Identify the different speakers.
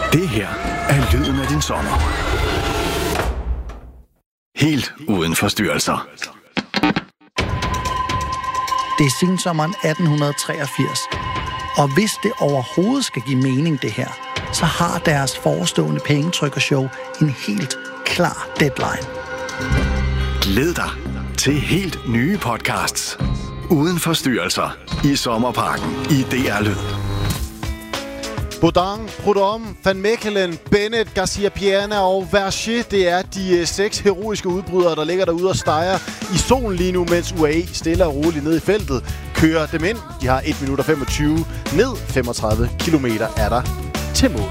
Speaker 1: Det her er lyden af din sommer. Helt uden forstyrrelser.
Speaker 2: Det er sensommeren 1883. Og hvis det overhovedet skal give mening, det her, så har deres forestående pengetrykkershow en helt klar deadline.
Speaker 1: Glæd dig til helt nye podcasts. Uden forstyrrelser i Sommerparken i DR Lyd.
Speaker 3: Baudin, Prudhomme, Van Mechelen, Bennett, Garcia Piana og Verger, det er de 6 heroiske udbrydere, der ligger derude og steger i solen lige nu, mens UAE stille og roligt ned i feltet kører dem ind. De har 1 minut og 25 ned, 35 kilometer er der til mål.